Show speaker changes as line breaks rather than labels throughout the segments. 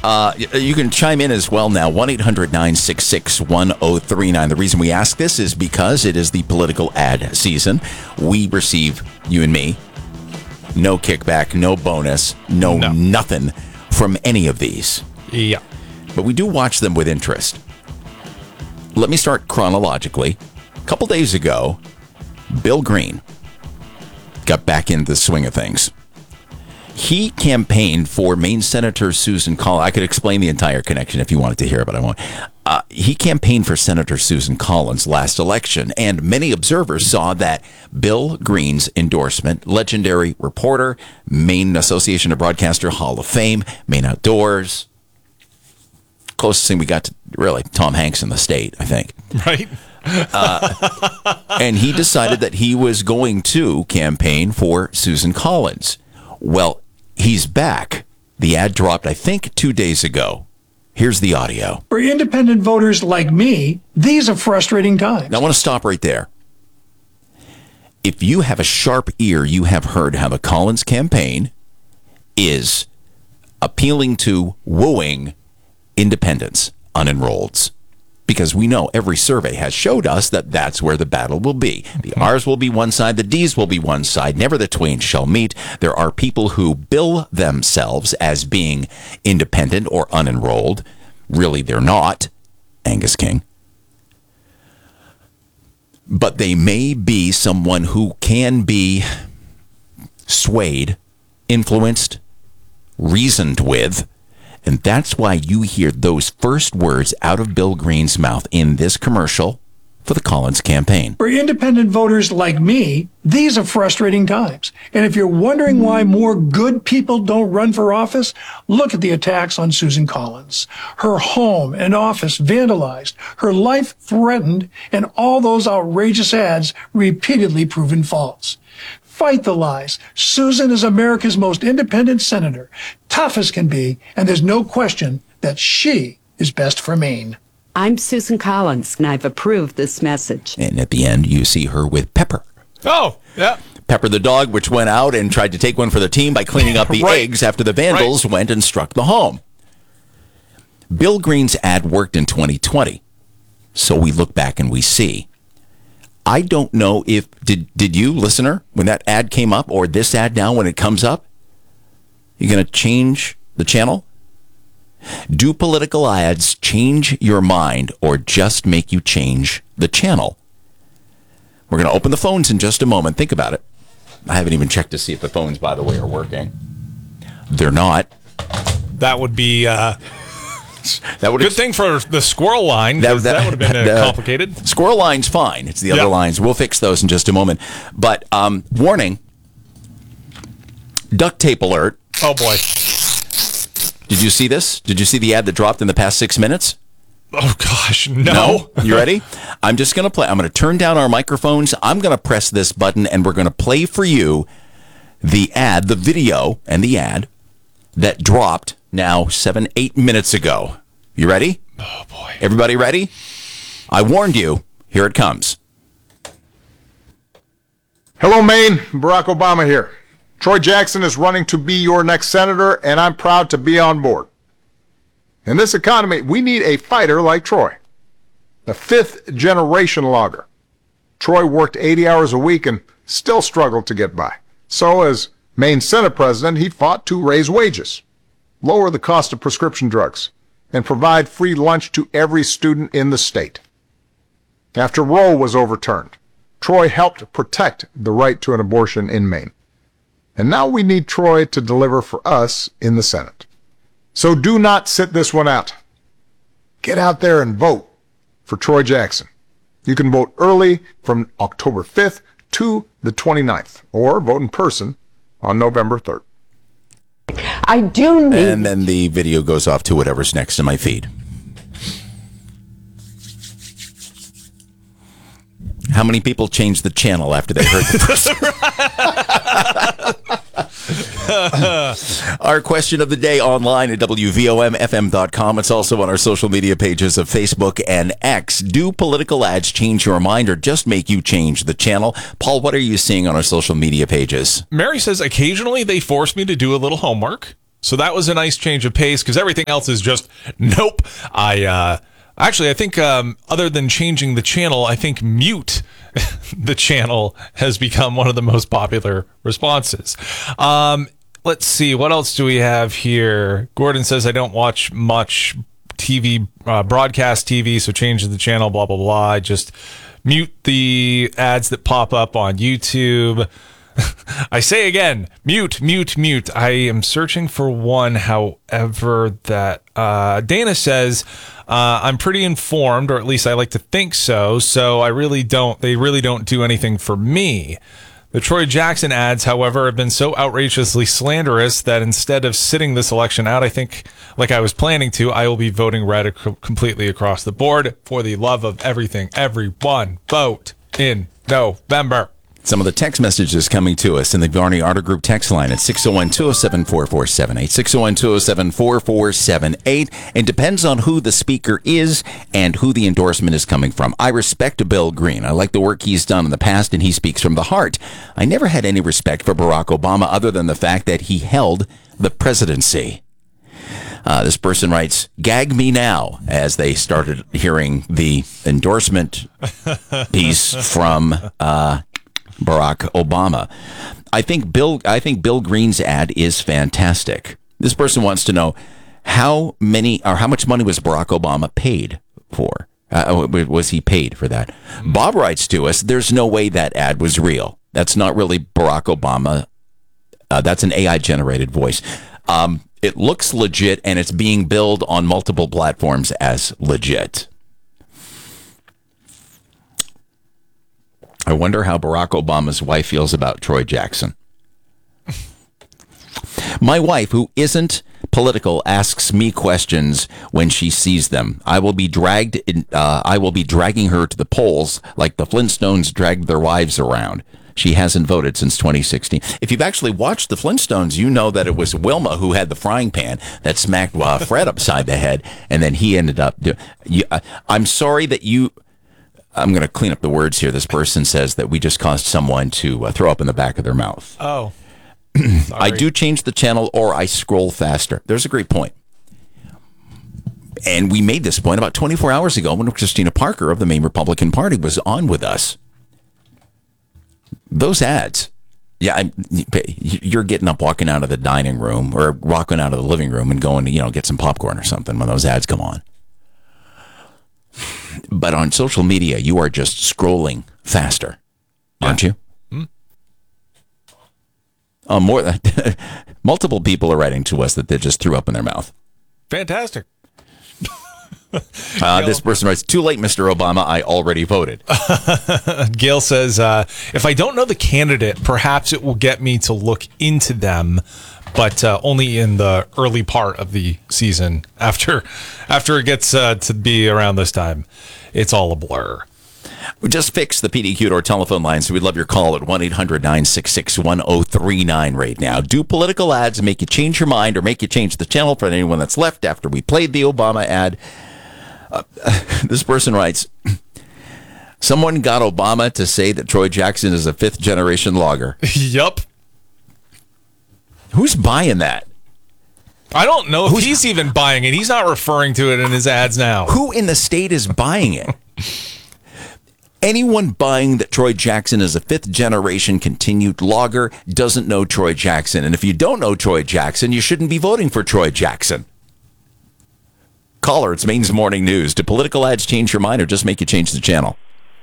You can chime in as well now, 1-800-966-1039. The reason we ask this is because it is the political ad season. We receive, you and me, no kickback, no bonus, no nothing from any of these.
Yeah.
But we do watch them with interest. Let me start chronologically. A couple days ago, Bill Green got back into the swing of things. He campaigned for Maine Senator Susan Collins. I could explain the entire connection if you wanted to hear it, but I won't. He campaigned for Senator Susan Collins last election, and many observers saw that Bill Green's endorsement, legendary reporter, Maine Association of Broadcaster Hall of Fame, Maine Outdoors, closest thing we got to, really, Tom Hanks in the state, I think.
Right.
And he decided that he was going to campaign for Susan Collins. Well, he's back. The ad dropped, I think, 2 days ago. Here's the audio.
For independent voters like me, these are frustrating times.
Now, I want to stop right there. If you have a sharp ear, you have heard how the Collins campaign is appealing to, wooing independents, unenrolleds. Because we know every survey has showed us that that's where the battle will be. The R's will be one side, the D's will be one side. Never the twain shall meet. There are people who bill themselves as being independent or unenrolled. Really, they're not. Angus King. But they may be someone who can be swayed, influenced, reasoned with. And that's why you hear those first words out of Bill Green's mouth in this commercial for the Collins campaign.
For independent voters like me, these are frustrating times. And if you're wondering why more good people don't run for office, look at the attacks on Susan Collins. Her home and office vandalized, her life threatened, and all those outrageous ads repeatedly proven false. Fight the lies. Susan is America's most independent senator, tough as can be, and there's no question that she is best for Maine.
I'm Susan Collins, and I've approved this message.
And at the end, you see her with Pepper.
Oh, yeah.
Pepper the dog, which went out and tried to take one for the team by cleaning up the
Right.
eggs after the vandals went and struck the home. Bill Green's ad worked in 2020. So we look back and we see. I don't know if, did you, listener, when that ad came up, or this ad now when it comes up, you're going to change the channel? Do political ads change your mind or just make you change the channel? We're going to open the phones in just a moment. Think about it. I haven't even checked to see if the phones, by the way, are working. They're not.
That would be
That would
good thing for the squirrel line. That would have been complicated.
Squirrel line's fine. It's the other lines. We'll fix those in just a moment. But warning, duct tape alert.
Oh, boy.
Did you see this? Did you see the ad that dropped in the past 6 minutes?
Oh, gosh, no.
You ready? I'm just going to play. I'm going to turn down our microphones. I'm going to press this button, and we're going to play for you the ad, the video, and the ad that dropped now 7-8 minutes ago. You ready?
Oh, boy.
Everybody ready? I warned you. Here it comes.
Hello, Maine. Barack Obama here. Troy Jackson is running to be your next senator, and I'm proud to be on board. In this economy, we need a fighter like Troy, a fifth-generation logger. Troy worked 80 hours a week and still struggled to get by. So, as Maine Senate president, he fought to raise wages, lower the cost of prescription drugs, and provide free lunch to every student in the state. After Roe was overturned, Troy helped protect the right to an abortion in Maine. And now we need Troy to deliver for us in the Senate. So do not sit this one out. Get out there and vote for Troy Jackson. You can vote early from October 5th to the 29th, or vote in person on November 3rd.
I do need...
And then the video goes off to whatever's next in my feed. How many people changed the channel after they heard the first Our question of the day online at WVOMFM.com. It's also on our social media pages of Facebook and X. Do political ads change your mind or just make you change the channel? Paul, what are you seeing on our social media pages?
Mary says, occasionally they force me to do a little homework. So that was a nice change of pace because everything else is just nope. I think other than changing the channel, I think mute the channel has become one of the most popular responses. Let's see. What else do we have here? Gordon says, I don't watch much TV, broadcast TV, so change the channel, blah, blah, blah. I just mute the ads that pop up on YouTube. I say again, mute. I am searching for one, however, that Dana says, I'm pretty informed, or at least I like to think so, so they really don't do anything for me. The Troy Jackson ads, however, have been so outrageously slanderous that instead of sitting this election out, I think, like I was planning to, I will be voting red completely across the board for the love of everything. Everyone, vote in November.
Some of the text messages coming to us in the Varney Auto Group text line at 601-207-4478, 601-207-4478. It depends on who the speaker is and who the endorsement is coming from. I respect Bill Green. I like the work he's done in the past, and he speaks from the heart. I never had any respect for Barack Obama other than the fact that he held the presidency. This person writes, gag me now, as they started hearing the endorsement piece from Barack Obama. I think Bill Green's ad is fantastic. This person wants to know how much money was Barack Obama paid for? Was he paid for that? Bob writes to us, there's no way that ad was real. That's not really Barack Obama. That's an AI generated voice. It looks legit, and it's being billed on multiple platforms as legit. I wonder how Barack Obama's wife feels about Troy Jackson. My wife, who isn't political, asks me questions when she sees them. I will be dragging her to the polls like the Flintstones dragged their wives around. She hasn't voted since 2016. If you've actually watched the Flintstones, you know that it was Wilma who had the frying pan that smacked Fred upside the head, and then he ended up I'm sorry that you... I'm going to clean up the words here. This person says that we just caused someone to throw up in the back of their mouth.
Oh.
I do change the channel or I scroll faster. There's a great point. And we made this point about 24 hours ago when Christina Parker of the Maine Republican Party was on with us. Those ads. Yeah, you're getting up, walking out of the dining room or walking out of the living room and going to, get some popcorn or something when those ads come on. But on social media, you are just scrolling faster, aren't you? Multiple people are writing to us that they just threw up in their mouth.
Fantastic.
This person writes, too late, Mr. Obama. I already voted.
Gail says, if I don't know the candidate, perhaps it will get me to look into them, but only in the early part of the season. After it gets to be around this time, it's all a blur.
We just fixed the PDQ or telephone line, so we'd love your call at 1-800-966-1039 right now. Do political ads make you change your mind or make you change the channel for anyone that's left after we played the Obama ad? This person writes, someone got Obama to say that Troy Jackson is a fifth-generation logger.
Yup.
Who's buying that?
I don't know if he's even buying it. He's not referring to it in his ads now.
Who in the state is buying it? Anyone buying that Troy Jackson is a fifth-generation continued logger doesn't know Troy Jackson. And if you don't know Troy Jackson, you shouldn't be voting for Troy Jackson. Caller, it's Maine's Morning News. Do political ads change your mind or just make you change the channel?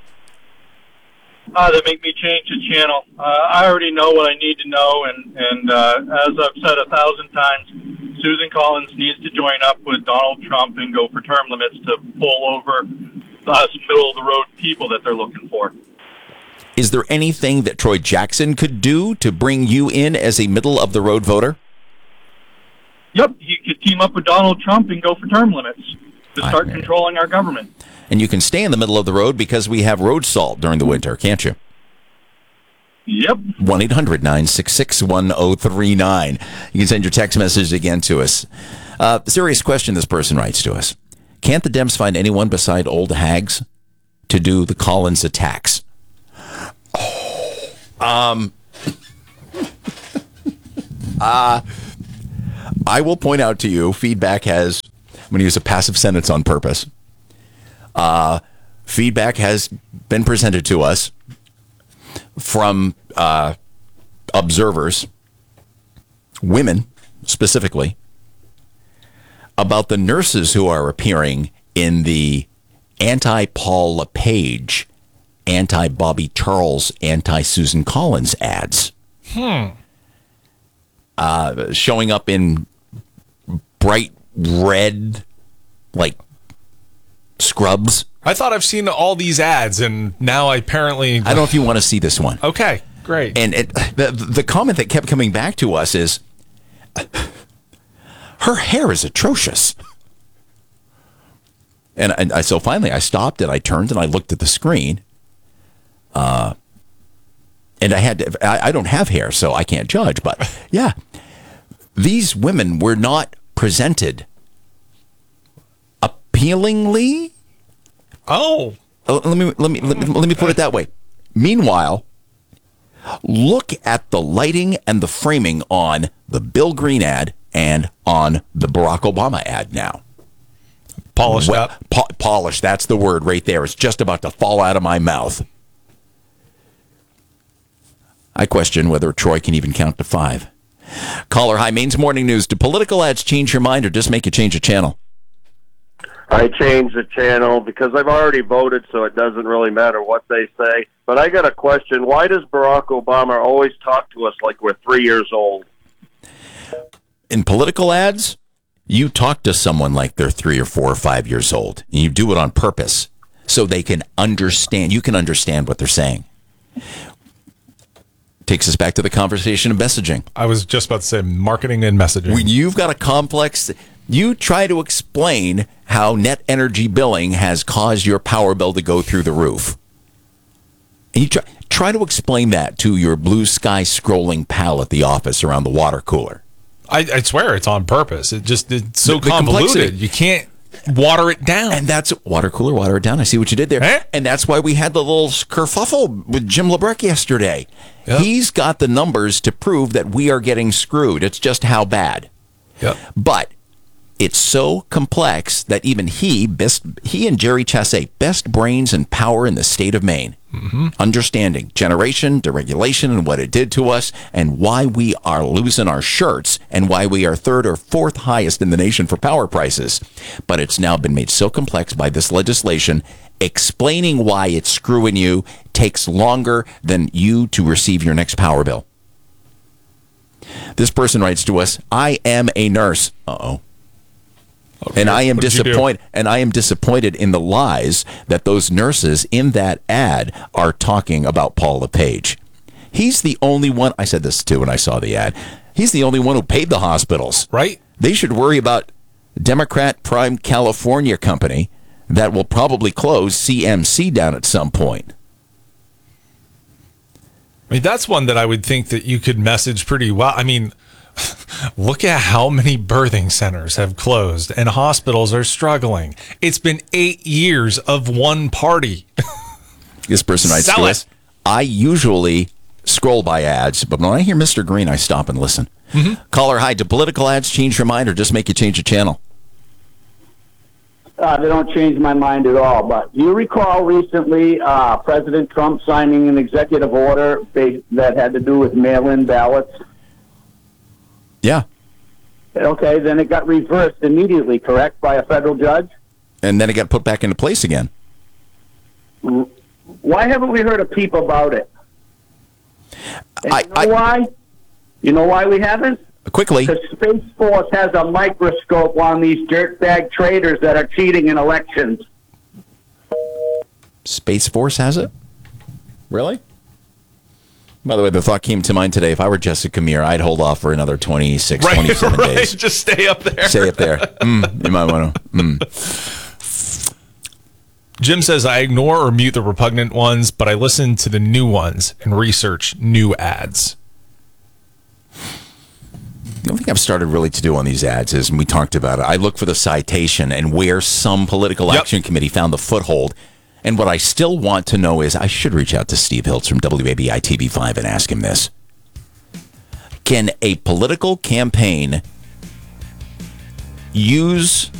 They make me change the channel. I already know what I need to know, and as I've said 1,000 times, Susan Collins needs to join up with Donald Trump and go for term limits to pull over us middle-of-the-road people that they're looking for.
Is there anything that Troy Jackson could do to bring you in as a middle-of-the-road voter?
Yep, he could team up with Donald Trump and go for term limits to start controlling our government.
And you can stay in the middle of the road because we have road salt during the winter, can't you?
Yep.
1-800-966-1039. You can send your text message again to us. Serious question this person writes to us. Can't the Dems find anyone beside old hags to do the Collins attacks? I will point out to you, feedback has, I'm going to use a passive sentence on purpose. Feedback has been presented to us from observers, women specifically, about the nurses who are appearing in the anti-Paul LePage, anti-Bobby Charles, anti-Susan Collins ads. Showing up in bright red, like, scrubs.
I thought I've seen all these ads, and now I don't
know if you want to see this one.
Okay, great.
And the comment that kept coming back to us is, her hair is atrocious. And so finally I stopped and I turned and I looked at the screen. And I don't have hair, so I can't judge. But yeah, these women were not presented appealingly.
Oh,
let me put it that way. Meanwhile, look at the lighting and the framing on the Bill Green ad and on the Barack Obama ad now.
Polished up.
Polished, that's the word right there. It's just about to fall out of my mouth. I question whether Troy can even count to 5. Caller, hi, Maine's Morning News. Do political ads change your mind or just make you change a channel?
I changed the channel because I've already voted, so it doesn't really matter what they say. But I got a question. Why does Barack Obama always talk to us like we're 3 years old?
In political ads, you talk to someone like they're 3 or 4 or 5 years old, and you do it on purpose so they can understand. You can understand what they're saying. Takes us back to the conversation of messaging.
I was just about to say marketing and messaging.
When you've got a complex, you try to explain how net energy billing has caused your power bill to go through the roof. And you try to explain that to your blue sky scrolling pal at the office around the water cooler.
I swear it's on purpose. It's so
the
convoluted. You can't water it down.
And that's water cooler, water it down. I see what you did there.
Eh?
And that's why we had the little kerfuffle with Jim LeBrecq yesterday.
Yep.
He's got the numbers to prove that we are getting screwed. It's just how bad.
Yep.
But it's so complex that even he and Jerry Chassé, best brains and power in the state of Maine, understanding generation, deregulation, and what it did to us, and why we are losing our shirts, and why we are 3rd or 4th highest in the nation for power prices. But it's now been made so complex by this legislation. Explaining why it's screwing you takes longer than you to receive your next power bill. This person writes to us, I am a nurse. Uh-oh.
Okay.
And I am
What did you do?
disappointed. And I am disappointed in the lies that those nurses in that ad are talking about Paul LePage. He's the only one. I said this too when I saw the ad. He's the only one who paid the hospitals.
Right?
They should worry about Democrat Prime California company that will probably close CMC down at some point.
I mean, that's one that I would think that you could message pretty well. I mean, look at how many birthing centers have closed and hospitals are struggling. It's been 8 years of one party.
This person writes
Sell
to
it.
us, I usually scroll by ads, but when I hear Mr. Green, I stop and listen. Caller, hi, do political ads change your mind or just make you change a channel?
They don't change my mind at all. But do you recall recently President Trump signing an executive order that had to do with mail-in ballots?
Yeah.
Okay, then it got reversed immediately, correct, by a federal judge?
And then it got put back into place again.
Why haven't we heard a peep about it? And
why?
You know why we haven't?
Quickly.
Because Space Force has a microscope on these dirtbag traitors that are cheating in elections.
Space Force has it? Really? By the way, the thought came to mind today. If I were Jessica Meir, I'd hold off for another 26, 27 days.
Just stay up there.
Stay up there. You might want to.
Jim says, I ignore or mute the repugnant ones, but I listen to the new ones and research new ads.
The only thing I've started really to do on these ads is, and we talked about it, I look for the citation and where some political action committee found the foothold. And what I still want to know is, I should reach out to Steve Hiltz from WABI TV5 and ask him this. Can a political campaign use